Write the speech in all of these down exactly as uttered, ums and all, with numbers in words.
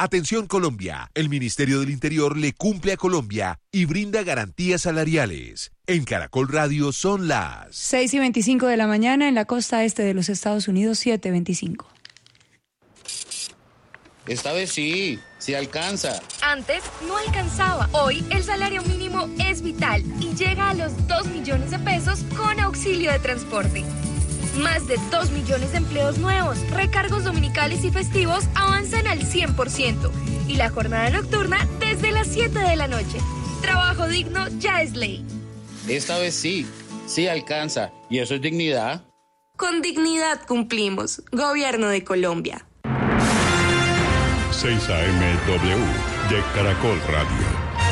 Atención Colombia, el Ministerio del Interior le cumple a Colombia y brinda garantías salariales. En Caracol Radio son las seis y veinticinco de la mañana en la costa este de los Estados Unidos, siete veinticinco. Esta vez sí, sí alcanza. Antes no alcanzaba. Hoy el salario mínimo es vital y llega a los dos millones de pesos con auxilio de transporte. Más de dos millones de empleos nuevos, recargos dominicales y festivos avanzan al cien por ciento. Y la jornada nocturna desde las siete de la noche. Trabajo digno ya es ley. Esta vez sí, sí alcanza. ¿Y eso es dignidad? Con dignidad cumplimos. Gobierno de Colombia. seis A M W de Caracol Radio.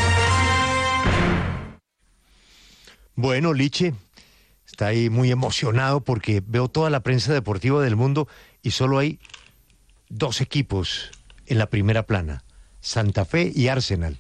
Bueno, Liche está ahí muy emocionado porque veo toda la prensa deportiva del mundo y solo hay dos equipos en la primera plana, Santa Fe y Arsenal.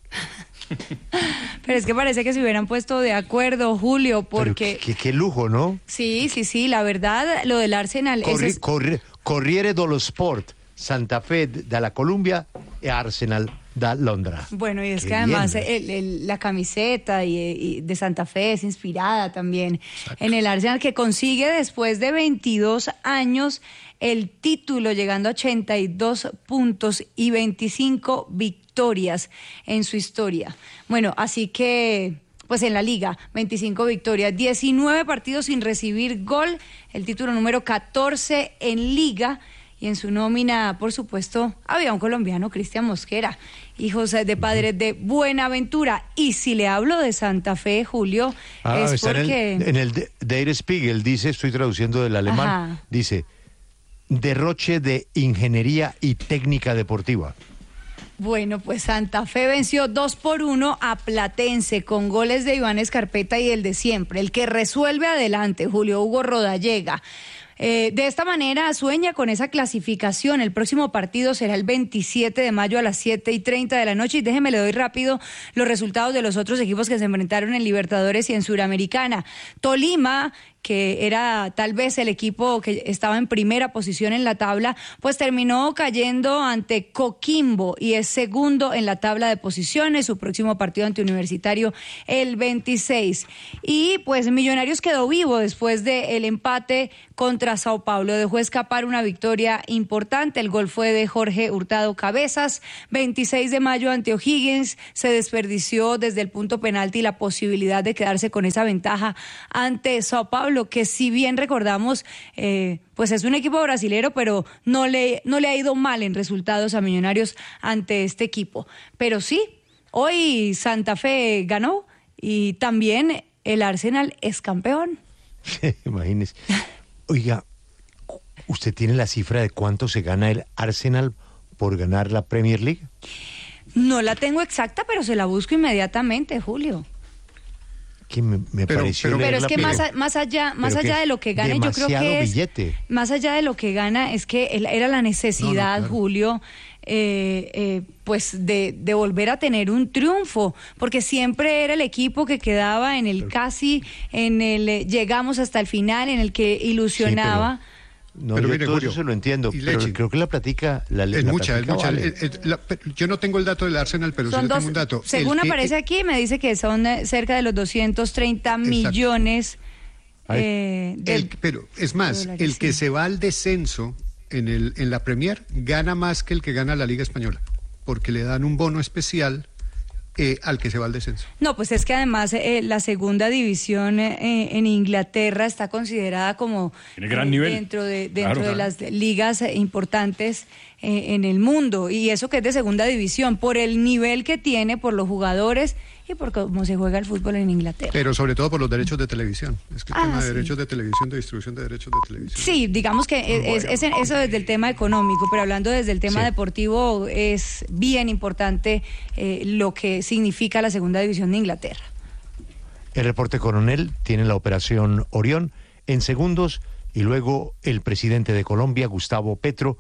Pero es que parece que se hubieran puesto de acuerdo, Julio, porque... Pero qué, qué lujo, ¿no? Sí, sí, sí, la verdad, lo del Arsenal... Corri- es... Corri- Corriere dello Sport, Santa Fe de la Colombia y Arsenal de Londra. Bueno, y es Qué que además bien. el, el, la camiseta y, y de Santa Fe es inspirada también Exacto. en el Arsenal, que consigue después de veintidós años el título, llegando a ochenta y dos puntos y veinticinco victorias en su historia. Bueno, así que... Pues en la liga, veinticinco victorias, diecinueve partidos sin recibir gol, el título número catorce en liga, y en su nómina, por supuesto, había un colombiano, Cristian Mosquera, hijos de padres de Buenaventura. Y si le hablo de Santa Fe, Julio, Ah, es está porque... en el, en el De- Der Spiegel, dice, estoy traduciendo del alemán, Ajá. dice, derroche de ingeniería y técnica deportiva. Bueno, pues Santa Fe venció dos por uno a Platense con goles de Iván Escarpeta y el de siempre, el que resuelve adelante, Julio Hugo Rodallega. Eh, de esta manera sueña con esa clasificación. El próximo partido será el veintisiete de mayo a las siete y treinta de la noche. Y déjeme, le doy rápido los resultados de los otros equipos que se enfrentaron en Libertadores y en Suramericana. Tolima, que era tal vez el equipo que estaba en primera posición en la tabla, pues terminó cayendo ante Coquimbo y es segundo en la tabla de posiciones. Su próximo partido ante Universitario el veintiséis. Y pues Millonarios quedó vivo después del empate contra Sao Paulo. Dejó escapar una victoria importante. El gol fue de Jorge Hurtado Cabezas. veintiséis de mayo ante O'Higgins. Se desperdició desde el punto penalti la posibilidad de quedarse con esa ventaja ante Sao Paulo, que si bien recordamos, eh, pues es un equipo brasilero, pero no le, no le ha ido mal en resultados a Millonarios ante este equipo. Pero sí, hoy Santa Fe ganó y también el Arsenal es campeón. Imagínese. Oiga, ¿usted tiene la cifra de cuánto se gana el Arsenal por ganar la Premier League? No la tengo exacta, pero se la busco inmediatamente, Julio. Que me, me Pero- pareció pero- Pero es leerla, que más, a- más allá, más pero que allá es de lo que gane, yo creo demasiado que es billete. más allá de lo que gana, es que el- era la necesidad, No, no, claro. Julio, eh, eh, pues de, de volver a tener un triunfo, porque siempre era el equipo que quedaba en el casi, en el eh, llegamos hasta el final, en el que ilusionaba. No, Pero yo mire, todo Julio, eso se lo entiendo, y pero Leche. creo que la platica... La, Es la mucha, es platica mucha. vale. Eh, eh, la- yo no tengo el dato del Arsenal, pero sí Son le tengo dos, un dato. según El que- aparece aquí, me dice que son eh, cerca de los doscientos treinta millones. Ay. eh, de- el- pero es más, dólares, el que sí. se va al descenso en, el, en la Premier gana más que el que gana la Liga Española, porque le dan un bono especial eh, al que se va al descenso. No, pues es que además eh, la segunda división eh, en Inglaterra está considerada como Tiene gran eh, nivel. dentro de dentro Claro, de claro. las ligas eh, importantes eh, en el mundo, y eso que es de segunda división, por el nivel que tiene, por los jugadores y por cómo se juega el fútbol en Inglaterra. Pero sobre todo por los derechos de televisión. Es que el Ah, tema de sí. derechos de televisión, de distribución de derechos de televisión. Sí, digamos que es, es- es- eso desde el tema económico, pero hablando desde el tema Sí. deportivo, es bien importante eh, lo que significa la segunda división de Inglaterra. El reporte coronel tiene la operación Orión en segundos y luego el presidente de Colombia, Gustavo Petro,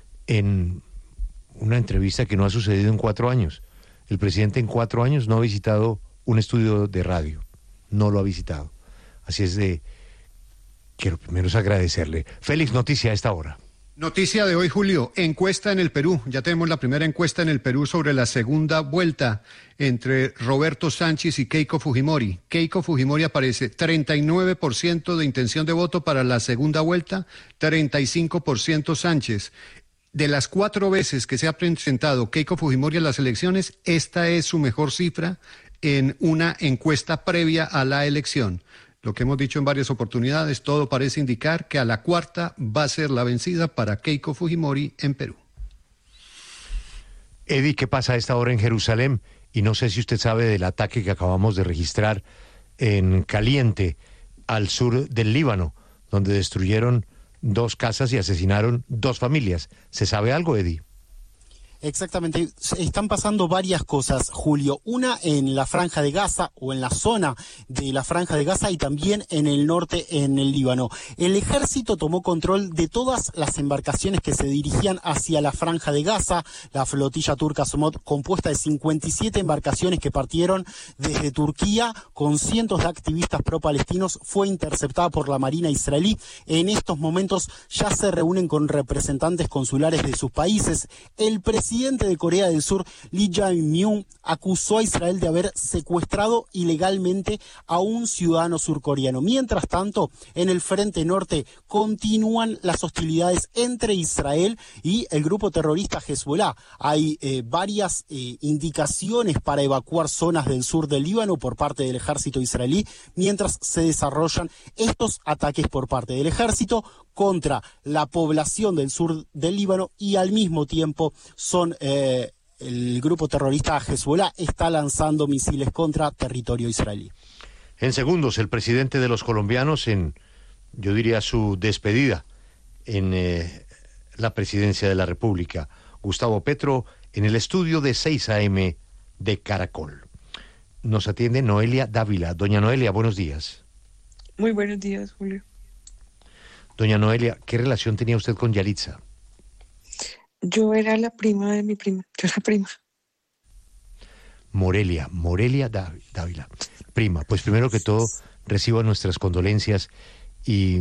en una entrevista que no ha sucedido en cuatro años. El presidente en cuatro años no ha visitado un estudio de radio, no lo ha visitado. Así es de, quiero primero es agradecerle. Félix, noticia a esta hora. Noticia de hoy, Julio, encuesta en el Perú. Ya tenemos la primera encuesta en el Perú sobre la segunda vuelta entre Roberto Sánchez y Keiko Fujimori. Keiko Fujimori aparece treinta y nueve por ciento de intención de voto para la segunda vuelta, treinta y cinco por ciento Sánchez. De las cuatro veces que se ha presentado Keiko Fujimori a las elecciones, esta es su mejor cifra en una encuesta previa a la elección. Lo que hemos dicho en varias oportunidades, todo parece indicar que a la cuarta va a ser la vencida para Keiko Fujimori en Perú. Eddie, ¿qué pasa a esta hora en Jerusalén? Y no sé si usted sabe del ataque que acabamos de registrar en Caliente, al sur del Líbano, donde destruyeron dos casas y asesinaron dos familias. ¿Se sabe algo, Eddie? Exactamente, están pasando varias cosas, Julio. Una en la Franja de Gaza o en la zona de la Franja de Gaza y también en el norte, en el Líbano. El ejército tomó control de todas las embarcaciones que se dirigían hacia la Franja de Gaza. La flotilla turca Somod, compuesta de cincuenta y siete embarcaciones que partieron desde Turquía con cientos de activistas pro-palestinos, fue interceptada por la Marina israelí. En estos momentos ya se reúnen con representantes consulares de sus países. El presidente El presidente de Corea del Sur, Lee Jae-myung, acusó a Israel de haber secuestrado ilegalmente a un ciudadano surcoreano. Mientras tanto, en el frente norte continúan las hostilidades entre Israel y el grupo terrorista Hezbollah. Hay eh, varias eh, indicaciones para evacuar zonas del sur del Líbano por parte del ejército israelí, mientras se desarrollan estos ataques por parte del ejército contra la población del sur del Líbano, y al mismo tiempo son eh, el grupo terrorista Hezbollah está lanzando misiles contra territorio israelí. En segundos, el presidente de los colombianos en, yo diría, su despedida en eh, la presidencia de la República, Gustavo Petro, en el estudio de seis a eme de Caracol. Nos atiende Noelia Dávila. Doña Noelia, buenos días. Muy buenos días, Julio. Doña Noelia, ¿qué relación tenía usted con Yalitza? Yo era la prima de mi prima, yo era prima. Morelia, Morelia Dávila, prima. Pues primero que todo, recibo nuestras condolencias y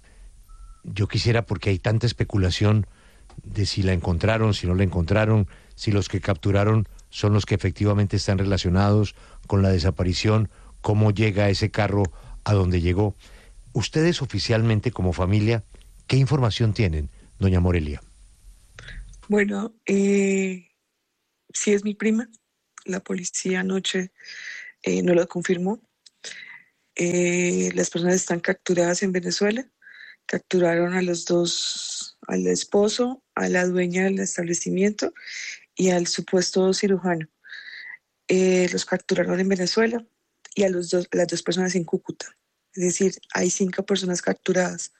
yo quisiera, porque hay tanta especulación de si la encontraron, si no la encontraron, si los que capturaron son los que efectivamente están relacionados con la desaparición, cómo llega ese carro a donde llegó. Ustedes oficialmente como familia, ¿qué información tienen, doña Morelia? Bueno, eh, sí es mi prima. La policía anoche eh, no lo confirmó. Eh, las personas están capturadas en Venezuela. Capturaron a los dos, al esposo, a la dueña del establecimiento y al supuesto cirujano. Eh, los capturaron en Venezuela y a los dos, las dos personas en Cúcuta. Es decir, hay cinco personas capturadas.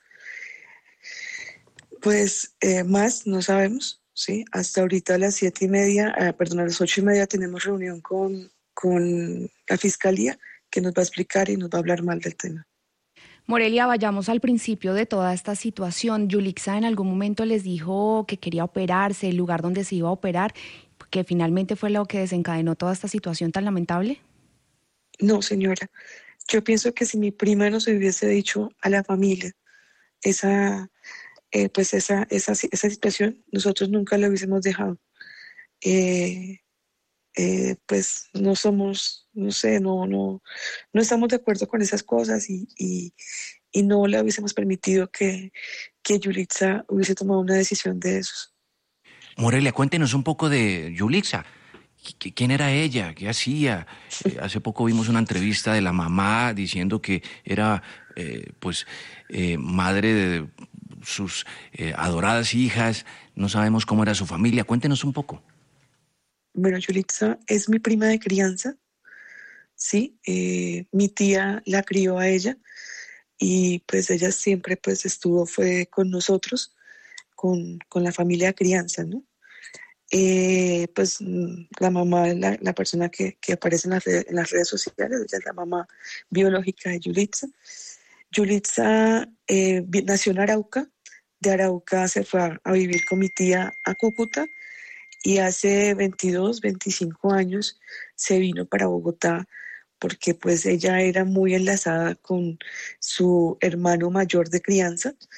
Pues eh, más no sabemos, ¿sí? Hasta ahorita a las siete y media, eh, perdón, a las ocho y media tenemos reunión con, con la fiscalía, que nos va a explicar y nos va a hablar mal del tema. Morelia, vayamos al principio de toda esta situación. Yulitza en algún momento les dijo que quería operarse, el lugar donde se iba a operar, que finalmente fue lo que desencadenó toda esta situación tan lamentable. No, señora. Yo pienso que si mi prima nos hubiese dicho a la familia esa, eh, pues esa, esa, esa situación, nosotros nunca la hubiésemos dejado. Eh, eh, pues no somos, no sé, no, no, no estamos de acuerdo con esas cosas y, y, y no le hubiésemos permitido que, que Yulitza hubiese tomado una decisión de esos. Morelia, cuéntenos un poco de Yulitza. ¿Quién era ella? ¿Qué hacía? Eh, hace poco vimos una entrevista de la mamá diciendo que era eh, pues eh, madre de sus eh, adoradas hijas. No sabemos cómo era su familia. Cuéntenos un poco. Bueno, Yulitza es mi prima de crianza, sí. Eh, mi tía la crió a ella y pues ella siempre pues estuvo, fue con nosotros, con, con la familia de crianza, ¿no? Eh, pues la mamá es la, la persona que, que aparece en las, redes, en las redes sociales, ella es la mamá biológica de Yulitza. Yulitza eh, nació en Arauca, de Arauca se fue a, a vivir con mi tía a Cúcuta y hace veintidós, veinticinco años se vino para Bogotá porque pues ella era muy enlazada con su hermano mayor de crianza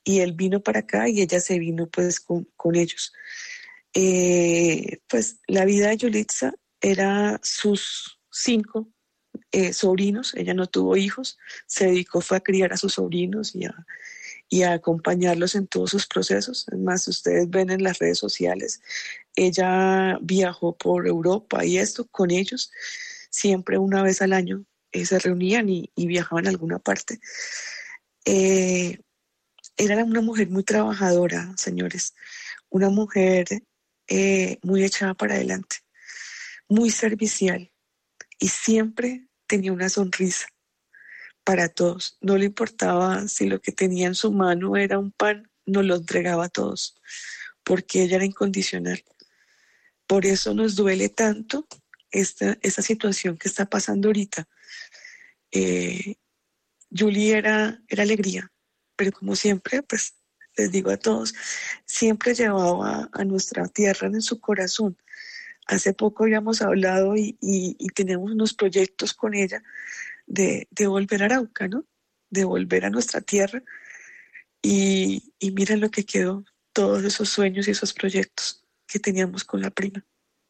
y él vino para acá y ella se vino pues con, con ellos. Eh, pues la vida de Yulitza era sus cinco eh, sobrinos, ella no tuvo hijos, se dedicó fue a criar a sus sobrinos y a, y a acompañarlos en todos sus procesos. Es más, ustedes ven en las redes sociales, ella viajó por Europa y esto con ellos, siempre una vez al año eh, se reunían y, y viajaban a alguna parte. Eh, era una mujer muy trabajadora, señores, una mujer eh, muy echada para adelante, muy servicial y siempre tenía una sonrisa para todos. No le importaba si lo que tenía en su mano era un pan, nos lo entregaba a todos, porque ella era incondicional. Por eso nos duele tanto esta, esta situación que está pasando ahorita. Eh, Julie era, era alegría, pero como siempre, pues les digo a todos, siempre llevaba a nuestra tierra en su corazón. Hace poco habíamos hablado y, y, y tenemos unos proyectos con ella de, de volver a Arauca, ¿no? De volver a nuestra tierra. Y, y miren lo que quedó, todos esos sueños y esos proyectos que teníamos con la prima.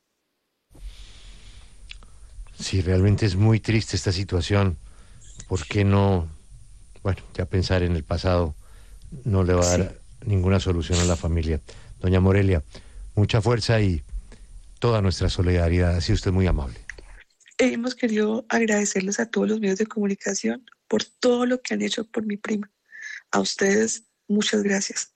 Sí, realmente es muy triste esta situación. ¿Por qué no? Bueno, ya pensar en el pasado no le va a dar sí. ninguna solución a la familia. Doña Morelia, mucha fuerza y toda nuestra solidaridad. Ha sido usted muy amable. Hemos querido agradecerles a todos los medios de comunicación por todo lo que han hecho por mi prima. A ustedes, muchas gracias.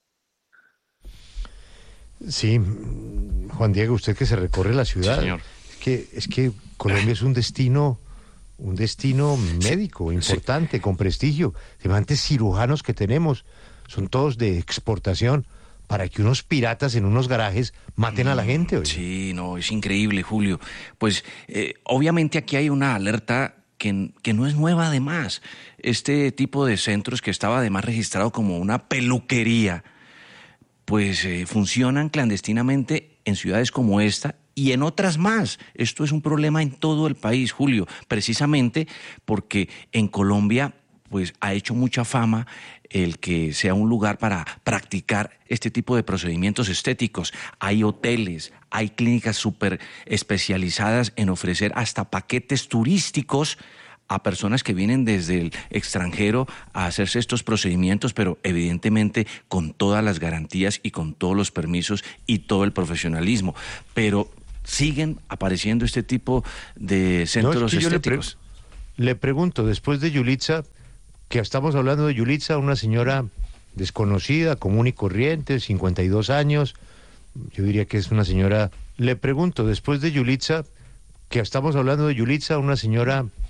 Sí, Juan Diego, usted que se recorre la ciudad. Sí, señor. Es que, es que Colombia es un destino, un destino médico importante, sí. con prestigio. Semejantes cirujanos que tenemos son todos de exportación para que unos piratas en unos garajes maten a la gente. Oye. Sí, no, es increíble, Julio. Pues eh, obviamente aquí hay una alerta que, que no es nueva además. Este tipo de centros que estaba además registrado como una peluquería, pues eh, funcionan clandestinamente en ciudades como esta y en otras más. Esto es un problema en todo el país, Julio, precisamente porque en Colombia pues ha hecho mucha fama el que sea un lugar para practicar este tipo de procedimientos estéticos. Hay hoteles, hay clínicas súper especializadas en ofrecer hasta paquetes turísticos a personas que vienen desde el extranjero a hacerse estos procedimientos, pero evidentemente con todas las garantías y con todos los permisos y todo el profesionalismo. Pero siguen apareciendo este tipo de centros no, es que estéticos. Le, pre- le pregunto, después de Yulitza, que estamos hablando de Yulitza, una señora desconocida, común y corriente, cincuenta y dos años, yo diría que es una señora... Le pregunto, después de Yulitza, que estamos hablando de Yulitza, una señora